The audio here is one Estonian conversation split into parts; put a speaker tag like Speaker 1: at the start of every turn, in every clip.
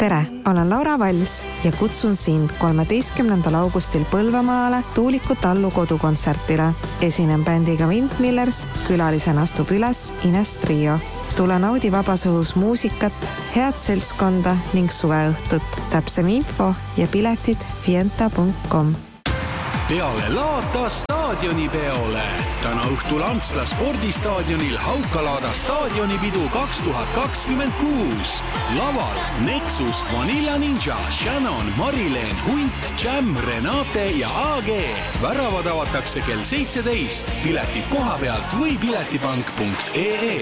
Speaker 1: Tere, olen Laura Vals ja kutsun sind 13. augustil Põlvamaale Tuuliku Tallu kodukontsertile. Esinen bändiga Windmillers, külalisena astub üles Ines Trio. Tule naudi vabas õhus muusikat, head seltskonda ning suveõhtut. Täpsem info ja piletid fienta.com.
Speaker 2: Peale Laata staadionipeole. Täna õhtul Antsla spordistaadionil Haukalaada staadionipidu 2026. Laval Nexus, Vanilla Ninja, Shannon, Marileen, Hunt, Jam, Renate ja AG. Väravad avatakse kell 17. Piletid koha pealt või piletipank.ee.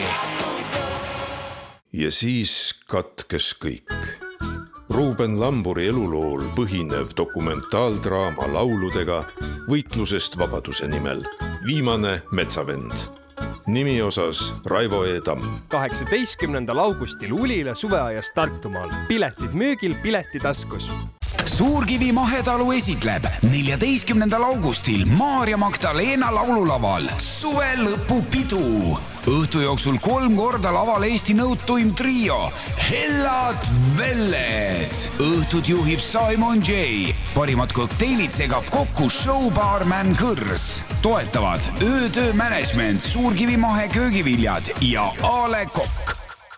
Speaker 3: Ja siis katkes kõik. Ruuben Lamburi elulool põhinev dokumentaaldraama lauludega võitlusest vabaduse nimel. Viimane metsavend. Nimi osas Raivo E. Tamm.
Speaker 4: 18. augustil Ulila suveaias Tartumaal. Piletid müügil Piletitaskus.
Speaker 5: Suurkivi Mahetalu esitleb 14. augustil Maarja Magdalena laululaval suve lõpupidu. Õhtu jooksul 3 korda laval Eesti nõutuim trio Hellad Velled. Õhtut juhib Simon J. Parimad kokteilid segab kokku showbaarman Kõrs. Toetavad Öötöö Management, Suurkivi Mahe köögiviljad ja Ale Kokk.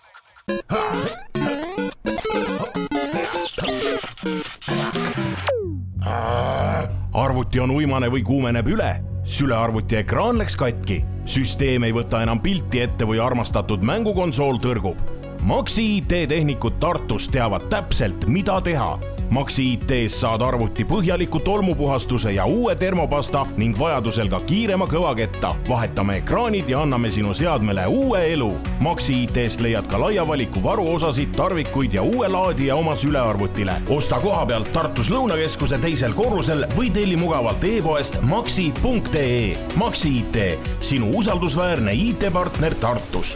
Speaker 6: Arvuti on uimane või kuumeneb üle. Sülearvuti ekraan läks katki. Süsteem ei võta enam pilti ette või armastatud mängukonsool tõrgub. Maxi IT-tehnikud Tartus teavad täpselt, mida teha. Maxi IT-s saad arvuti põhjaliku tolmupuhastuse ja uue termopasta ning vajadusel ka kiirema kõvaketta. Vahetame ekraanid ja anname sinu seadmele uue elu. Maxi IT-st leiad ka laia valiku varuosasid, tarvikuid ja uue laadija oma sülearvutile. Osta koha pealt Tartus Lõunakeskuse 2. korrusel või telli mugavalt e-poest maxi.ee. Maxi IT, sinu usaldusväärne IT-partner Tartus.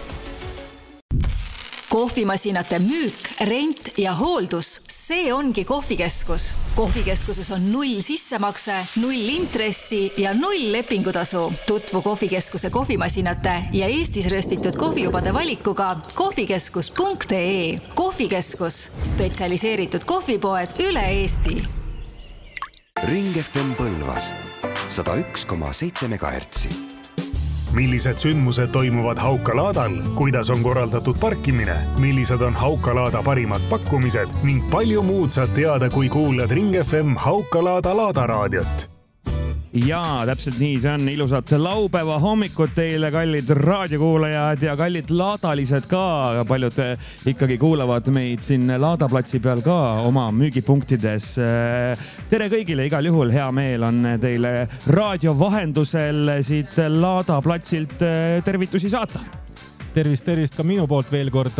Speaker 7: Kohvimasinate müük, rent ja hooldus, see ongi Kohvikeskus. Kohvikeskuses on 0 sissemakse, 0 intressi ja 0 lepingutasu. Tutvu Kohvikeskuse kohvimasinate ja Eestis röstitud kohvijubade valikuga kohvikeskus.ee. Kohvikeskus, spetsialiseeritud kohvipoed üle Eesti.
Speaker 8: Ring FM Põlvas, 101,7 MHz.
Speaker 9: Millised sündmused toimuvad Haukalaadal, kuidas on korraldatud parkimine, millised on Haukalaada parimad pakkumised ning palju muud saad teada, kui kuulad Ring FM Haukalaada laadaraadiot.
Speaker 10: Jaa, täpselt nii, see on ilusat laupäeva hommikut teile, kallid raadiokuulajad ja kallid laadalised ka. Paljud ikkagi kuulavad meid siin laadaplatsi peal ka oma müügipunktides. Tere kõigile, igal juhul hea meel on teile raadio vahendusel siit laadaplatsilt tervitusi saata.
Speaker 11: Tervist ka minu poolt veel kord.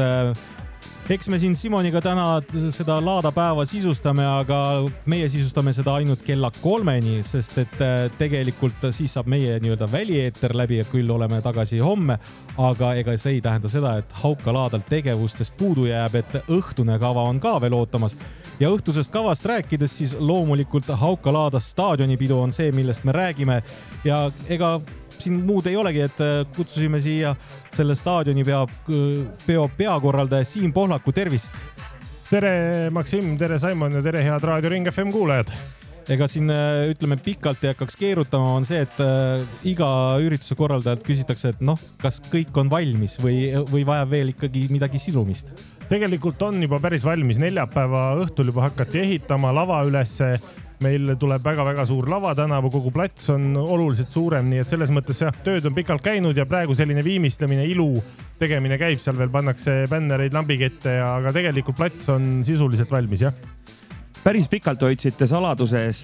Speaker 11: Eks me siin Simoniga täna seda laadapäeva sisustame, aga meie sisustame seda ainult kella 3-ni, sest et tegelikult siis saab meie nii-öelda välieeter läbi ja küll oleme tagasi homme, aga ega see ei tähenda seda, et Haukalaadal tegevustest puudu jääb, et õhtune kava on ka veel ootamas. Ja õhtusest kavast rääkides siis loomulikult Haukalaada staadionipidu on see, millest me räägime ja ega siin muud ei olegi, et kutsusime siia selle staadioni peo peakorraldaja Siim Pohlaku, tervist!
Speaker 12: Tere Maksim, tere Simon ja tere head Raadio Ring FM kuulajad!
Speaker 11: Ega siin ütleme pikalt ei hakkaks keerutama on see, et iga ürituse korraldajalt küsitakse, et kas kõik on valmis või vajab veel ikkagi midagi silumist?
Speaker 12: Tegelikult on juba päris valmis. Neljapäeva õhtul juba hakati ehitama lava ülesse. Meil tuleb väga-väga suur lava tänavu, kogu plats on oluliselt suurem, nii et selles mõttes tööd on pikalt käinud ja praegu selline viimistlemine, ilu tegemine käib, seal veel pannakse bännereid lambikette, aga tegelikult plats on sisuliselt valmis, jah.
Speaker 10: Päris pikalt hoidsite saladuses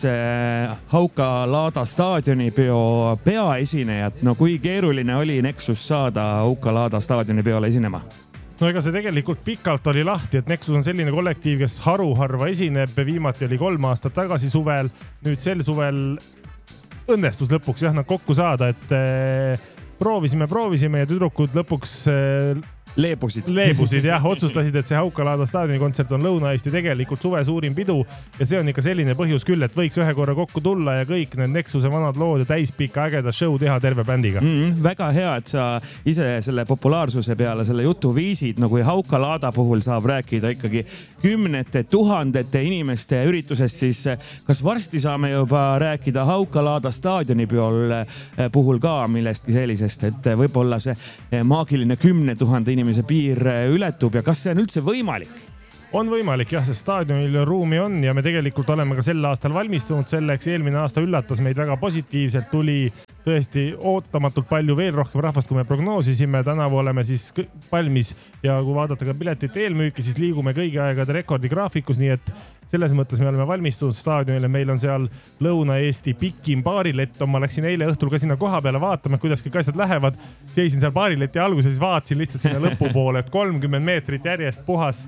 Speaker 10: Haukalaada staadionipeo peaesinejat. Kui keeruline oli Nexus saada Haukalaada staadionipeole esinema?
Speaker 12: No ega see tegelikult pikalt oli lahti, et Nexus on selline kollektiiv, kes haruharva esineb, viimati oli 3 aastat tagasi suvel, nüüd sel suvel õnnestus lõpuks nad kokku saada, et proovisime ja tüdrukud lõpuks leebusid jah, otsustasid, et see Haukalaada staadioni kontsert on Lõuna-Eesti tegelikult suve suurim pidu ja see on ikka selline põhjus küll, et võiks ühe korra kokku tulla ja kõik need Nexuse vanad lood ja täispika ägeda show teha terve bändiga.
Speaker 10: Väga hea, et sa ise selle populaarsuse peale selle jutu viisid, no kui Haukalaada puhul saab rääkida ikkagi kümnete tuhandete inimeste üritusest, siis kas varsti saame juba rääkida Haukalaada staadionipeol puhul ka millestki sellisest, et võib-olla see maagiline 10 000 inimese piir ületub ja kas see on üldse võimalik?
Speaker 12: On võimalik jah, sest staadionil ruumi on ja me tegelikult oleme ka sel aastal valmistunud selleks. Eelmine aasta üllatas meid väga positiivselt, tuli tõesti ootamatult palju veel rohkem rahvast, kui me prognoosisime. Tänavu oleme siis valmis ja kui vaadata ka piletite eelmüüki, siis liigume kõigi aegade rekordi graafikus, nii et selles mõttes me oleme valmistunud staadionile. Meil on seal Lõuna-Eesti pikim baarilett. Ma läksin eile õhtul ka sinna koha peale vaatama, kuidas kõik asjad lähevad. Seisin seal baarileti alguses, siis vaatasin lihtsalt sinna lõpupoole, et 30 meetrit järjest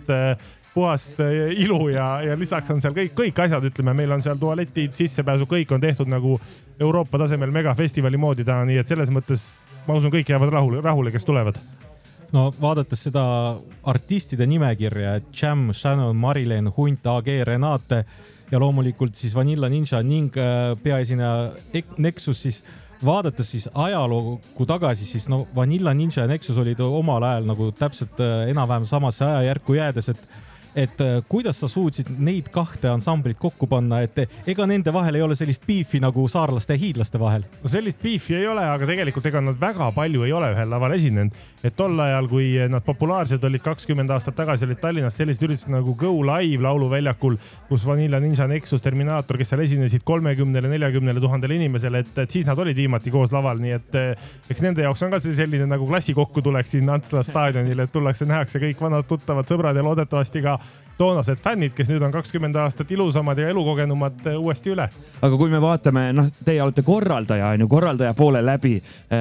Speaker 12: puhast ilu ja lisaks on seal kõik asjad, ütleme, meil on seal tualetid, sissepääsu, kõik on tehtud nagu Euroopa tasemel megafestivali moodi täna, nii et selles mõttes ma usun, kõik jäävad rahule, kes tulevad.
Speaker 11: No vaadates seda artistide nimekirja, Jam, Shannon, Marilyn, Hunt, AG, Renate ja loomulikult siis Vanilla Ninja ning peaesineja Nexus, siis vaadates siis ajaloogu tagasi, siis no Vanilla Ninja ja Nexus olid omal ajal nagu täpselt enam-vähem samasse ajajärku jäädes, et kuidas sa suutsid neid kahte ansamblit kokku panna, et ega nende vahel ei ole sellist beefi nagu saarlaste ja hiidlaste vahel?
Speaker 12: No sellist beefi ei ole, aga tegelikult ega nad väga palju ei ole ühel laval esinenud. Et tol ajal, kui nad populaarsed olid 20 aastat tagasi, olid Tallinnas sellised üritused nagu Go Live lauluväljakul, kus Vanilla Ninja, Nexus, Terminaator, kes seal esinesid 30-40 000 inimesele, et siis nad olid viimati koos laval, nii et eks nende jaoks on ka selline nagu klassi kokku tuleks siin Antsla staadionil, et tullakse, nähakse kõik vanad tuttavad sõbrad ja loodetavasti ka toonased fännid, kes nüüd on 20 aastat ilusamad ja elukogenumad uuesti üle.
Speaker 10: Aga kui me vaatame, teie olete korraldaja, korraldaja poole läbi.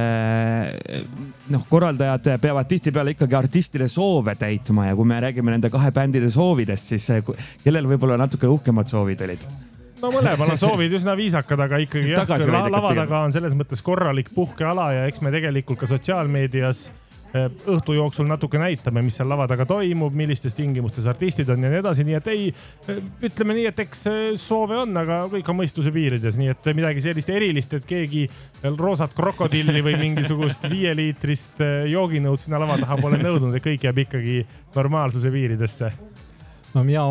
Speaker 10: Korraldajad peavad tihtipeale ikkagi artistide soove täitma ja kui me räägime nende kahe bändide soovidest, siis kellel võib-olla natuke uhkemad soovid olid?
Speaker 12: No mõlemal on soovid üsna viisakad, aga ikkagi lava taga on selles mõttes korralik puhkeala ja eks me tegelikult ka sotsiaalmeedias õhtu jooksul natuke näitame, mis seal lava taga toimub, millistes tingimustes artistid on ja nii edasi, nii et ütleme nii, et eks soove on, aga kõik on mõistuse piirides, nii et midagi sellist erilist, et keegi roosat krokodilli või mingisugust 5-liitrist jooginõud sinna lava taha pole nõudnud, et kõik jääb ikkagi normaalsuse piiridesse.
Speaker 11: No mina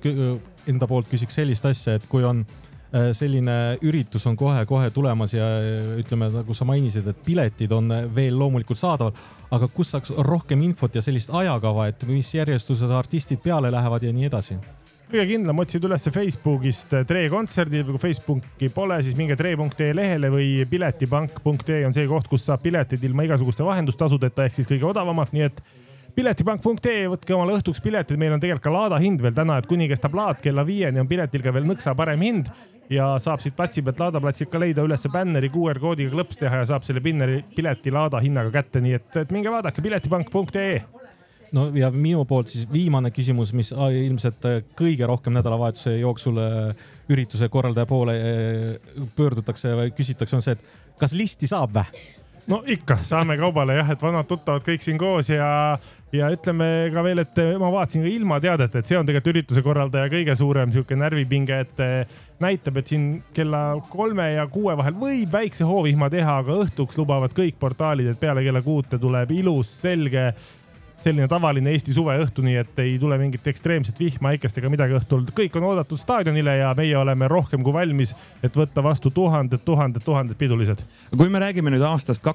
Speaker 11: enda poolt küsiks sellist asja, et kui on selline üritus on kohe tulemas ja ütleme, nagu sa mainisid, et piletid on veel loomulikult saadaval, aga kus saaks rohkem infot ja sellist ajakava, et mis järjestuses artistid peale lähevad ja nii edasi?
Speaker 12: Kõige kindlam otsid üles Facebookist Tre kontserdil, kui Facebooki pole, siis minge tre.ee lehele või piletipank.ee on see koht, kus saab piletid ilma igasuguste vahendustasudeta ehk siis kõige odavamalt, nii et piletipank.ee, võtke omale õhtuks piletid, meil on tegelikult ka laada hind veel täna, et kuni kestab laad kella 5 on piletil ka veel nõksa parem hind ja saab siit platsi pealt laadaplatsil ka leida üles bänneri QR-koodiga klõps teha ja saab selle pileti laada hinnaga kätte, nii et minge vaadake piletipank.ee.
Speaker 11: No ja minu poolt siis viimane küsimus, mis ilmselt kõige rohkem nädalavahetuse jooksul ürituse korraldaja poole pöördutakse või küsitakse on see, et kas listi saab vä?
Speaker 12: No ikka, saame kaubale jah, et vanad tuttavad kõik siin koos ja ütleme ka veel, et ma vaatasin ka ilma teadet, et see on tegelikult ürituse korraldaja kõige suurem närvipinge, et näitab, et siin kella 3 ja 6 vahel võib väikse hoovihma teha, aga õhtuks lubavad kõik portaalid, et peale kella 6 tuleb ilus, selge, selline tavaline Eesti suveõhtu, nii et ei tule mingit ekstreemset vihma, äikest ega midagi õhtul. Kõik on oodatud staadionile ja meie oleme rohkem kui valmis, et võtta vastu tuhanded pidulised.
Speaker 10: Kui me räägime nüüd aastast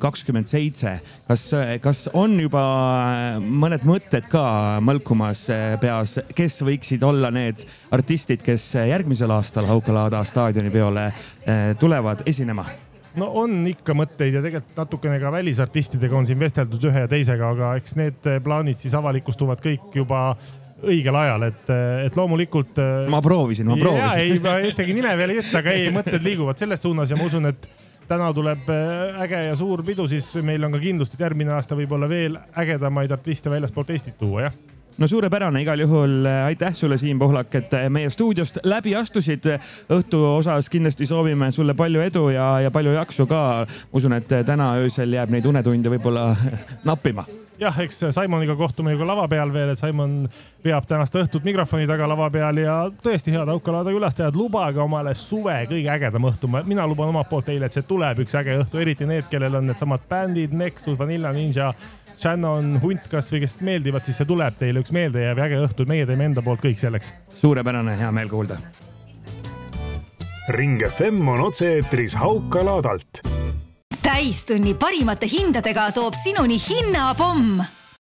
Speaker 10: 2027, kas on juba mõned mõtted ka mõlkumas peas, kes võiksid olla need artistid, kes järgmisel aastal Haukalaada staadioni peole tulevad esinema?
Speaker 12: No on ikka mõtteid ja tegelikult natukene ka välisartistidega on siin vesteldud ühe ja teisega, aga eks need plaanid siis avalikustuvad kõik juba õigel ajal, et loomulikult...
Speaker 10: Ma proovisin.
Speaker 12: Ja, ma ühtegi nime veel ei ütle, aga mõtted liiguvad selles suunas ja ma usun, et täna tuleb äge ja suur pidu, siis meil on ka kindlust, et järgmine aasta võib olla veel ägedamaid artiste väljaspoolt Eestit tuua, jah?
Speaker 10: no suurepärane, igal juhul aitäh sulle, Siim Pohlak, et meie stuudiost läbi astusid. Õhtu osas kindlasti soovime sulle palju edu ja palju jaksu ka. Usun, et täna öösel jääb neid unetunde võib-olla nappima.
Speaker 12: Jah, eks Saimoniga kohtume ju lava peal veel, et Saimon veab tänast õhtut mikrofoni taga lava peal ja tõesti head Haukalaada külastajad, lubage omale suve kõige ägedam õhtu. Mina luban omalt poolt teile, et see tuleb üks äge õhtu, eriti need, kellel on need samad bändid, Nexus, Vanilla Ninja, Shannon, Hunt kas või kes meeldivad, siis see tuleb teile üks meeldejääv äge õhtu. Meie teeme enda poolt kõik selleks.
Speaker 10: Suurepärane, hea meel kuulda.
Speaker 9: Ring FM on otse-eetris Haukalaadalt.
Speaker 7: Täistunni parimate hindadega toob sinuni hinnapomm.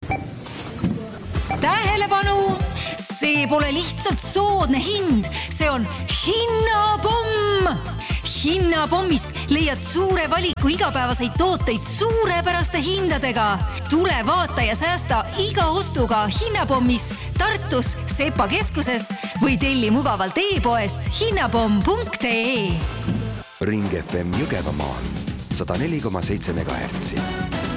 Speaker 7: Tähelepanu! See pole lihtsalt soodne hind, see on hinnapomm! Hinnapommist leiad suure valiku igapäevaseid tooteid suurepäraste hindadega. Tule vaata ja säästa iga ostuga Hinnapommis Tartus, Sepa keskuses või telli mugavalt e-poest hinnapomm.ee.
Speaker 8: Ring FM Jõgevamaal 104,7 MHz.